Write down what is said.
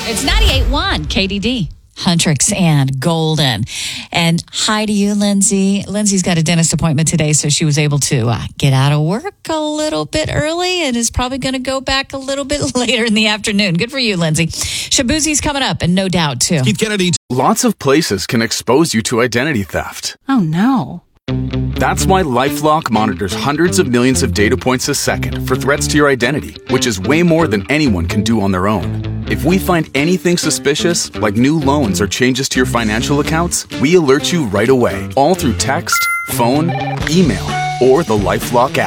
It's 98.1 KDD. Huntrix and Golden. And hi to you, Lindsay. Lindsay's got a dentist appointment today, so she was able to get out of work a little bit early and is probably going to go back a little bit later in the afternoon. Good for you, Lindsay. Shabuzi's coming up, and no doubt, too. Keith Kennedy. Lots of places can expose you to identity theft. Oh, no. That's why LifeLock monitors hundreds of millions of data points a second for threats to your identity, which is way more than anyone can do on their own. If we find anything suspicious, like new loans or changes to your financial accounts, we alert you right away, all through text, phone, email, or the LifeLock app.